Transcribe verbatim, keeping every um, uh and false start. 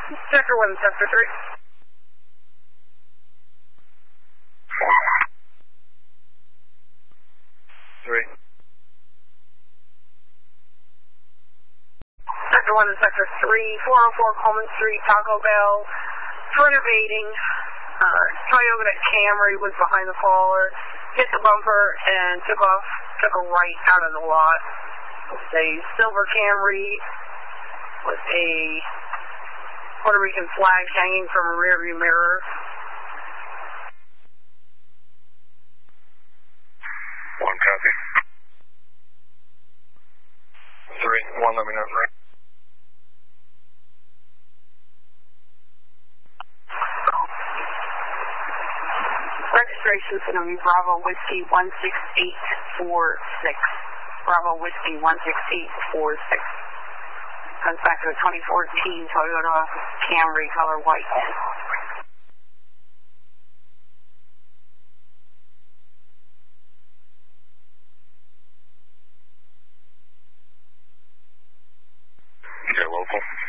Sector one, Sector three. Three. Sector one, Sector three, four oh four Coleman Street, Taco Bell, renovating. Uh, Toyota Camry was behind the caller, hit the bumper and took off, took a right out of the lot. A silver Camry with a Puerto Rican flag hanging from a rearview mirror. One copy. Three, one, let me know. Right. Registration is going to be Bravo Whiskey one six eight four six. Bravo Whiskey one six eight four six. Comes back to a twenty fourteen Toyota Camry color white. Okay, local.